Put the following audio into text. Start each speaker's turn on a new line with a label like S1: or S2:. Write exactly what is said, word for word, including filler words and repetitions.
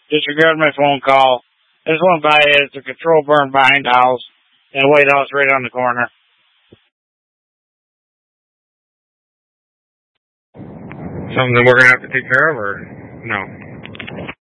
S1: disregard my phone call. I just went by it. It's a control burn behind the house and a White House right on the corner.
S2: Something that we're going to have to take care of, or no?